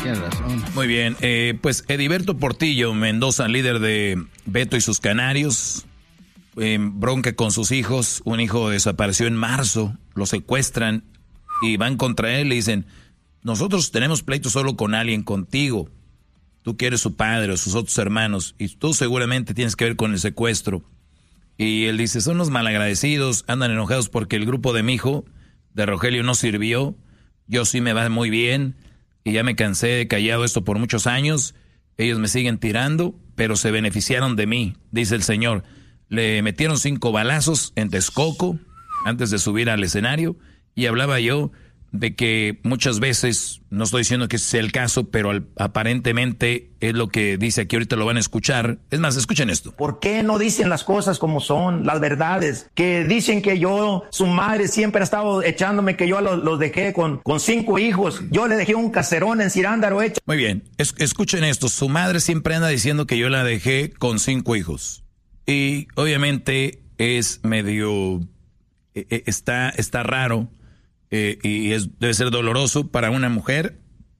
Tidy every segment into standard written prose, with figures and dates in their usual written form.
Tienes razón. Muy bien, pues Ediberto Portillo Mendoza, líder de Beto y sus Canarios, bronca con sus hijos. Un hijo desapareció en marzo, lo secuestran y van contra él. Le dicen, nosotros tenemos pleito solo con alguien, contigo. Tú que eres su padre o sus otros hermanos y tú seguramente tienes que ver con el secuestro. Y él dice, son unos malagradecidos, andan enojados porque el grupo de mi hijo, de Rogelio, no sirvió. Yo sí me va muy bien y ya me cansé de callado esto por muchos años. Ellos me siguen tirando, pero se beneficiaron de mí, dice el señor. Le metieron 5 balazos en Texcoco antes de subir al escenario y hablaba yo de que muchas veces, no estoy diciendo que sea el caso, pero aparentemente es lo que dice aquí, ahorita lo van a escuchar. Es más, escuchen esto. ¿Por qué no dicen las cosas como son, las verdades? Que dicen que su madre siempre ha estado echándome, que yo los dejé con 5 hijos. Yo le dejé un caserón en Cirándaro hecho. Muy bien, escuchen esto. Su madre siempre anda diciendo que yo la dejé con 5 hijos. Y obviamente es medio, está raro. Y debe ser doloroso para una mujer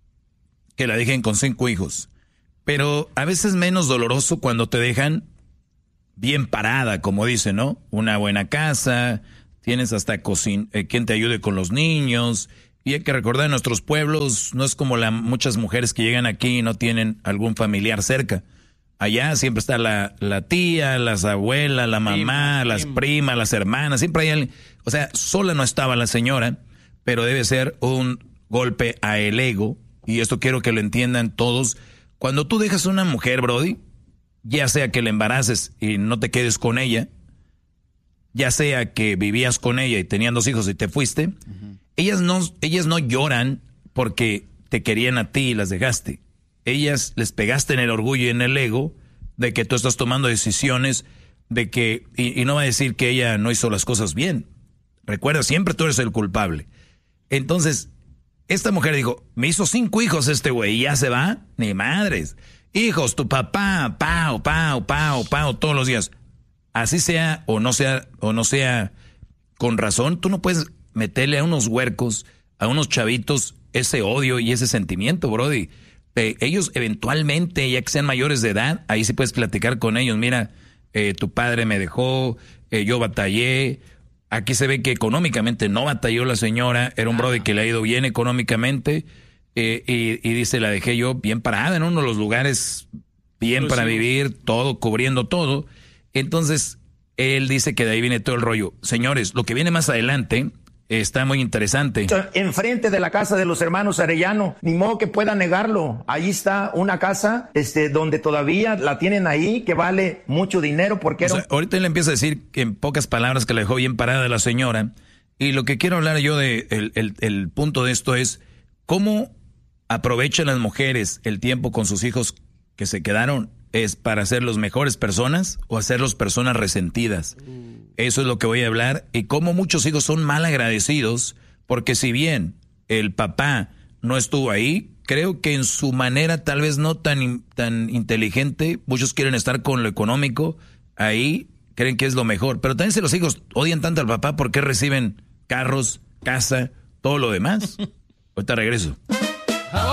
que la dejen con 5 hijos. Pero a veces menos doloroso cuando te dejan bien parada, como dicen, ¿no? Una buena casa, tienes hasta quien te ayude con los niños. Y hay que recordar, en nuestros pueblos no es como muchas mujeres que llegan aquí y no tienen algún familiar cerca. Allá siempre está la tía, las abuelas, la mamá, las primas, las hermanas. Siempre hay alguien. O sea, sola no estaba la señora. Pero debe ser un golpe a el ego, y esto quiero que lo entiendan todos. Cuando tú dejas a una mujer, Brody, ya sea que la embaraces y no te quedes con ella, ya sea que vivías con ella y tenían 2 hijos y te fuiste, ellas no lloran porque te querían a ti y las dejaste. Ellas les pegaste en el orgullo y en el ego de que tú estás tomando decisiones, de que, y no va a decir que ella no hizo las cosas bien. Recuerda, siempre tú eres el culpable. Entonces, esta mujer dijo, me hizo 5 hijos este güey y ya se va. Ni madres. Hijos, tu papá, pau, todos los días. Así sea o no sea con razón, tú no puedes meterle a unos huercos, a unos chavitos, ese odio y ese sentimiento, brody. Ellos eventualmente, ya que sean mayores de edad, ahí sí puedes platicar con ellos. Mira, tu padre me dejó, yo batallé. Aquí se ve que económicamente no batalló la señora, era un brody que le ha ido bien económicamente, y dice, la dejé yo bien parada en uno de los lugares bien para vivir, todo, cubriendo todo. Entonces, él dice que de ahí viene todo el rollo. Señores, lo que viene más adelante está muy interesante. Enfrente de la casa de los hermanos Arellano, ni modo que pueda negarlo. Ahí está una casa, donde todavía la tienen ahí, que vale mucho dinero porque ahorita él empieza a decir en pocas palabras que la dejó bien parada la señora. Y lo que quiero hablar yo el punto de esto es cómo aprovechan las mujeres el tiempo con sus hijos que se quedaron. ¿Es para hacerlos mejores personas o hacerlos personas resentidas? Eso es lo que voy a hablar. Y cómo muchos hijos son mal agradecidos, porque si bien el papá no estuvo ahí, creo que en su manera tal vez no tan inteligente, muchos quieren estar con lo económico, ahí creen que es lo mejor. Pero también si los hijos odian tanto al papá, ¿por qué reciben carros, casa, todo lo demás? Ahorita regreso.